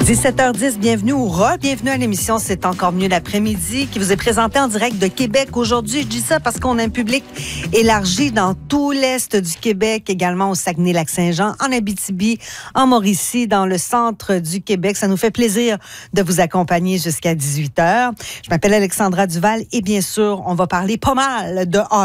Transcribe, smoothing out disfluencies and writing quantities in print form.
17h10, bienvenue ou re-bienvenue à l'émission C'est encore mieux l'après-midi qui vous est présentée en direct de Québec aujourd'hui. Je dis ça parce qu'on a un public élargi dans tout l'est du Québec, également au Saguenay-Lac-Saint-Jean, en Abitibi, en Mauricie, dans le centre du Québec. Ça nous fait plaisir de vous accompagner jusqu'à 18h. Je m'appelle Alexandra Duval et bien sûr, on va parler pas mal de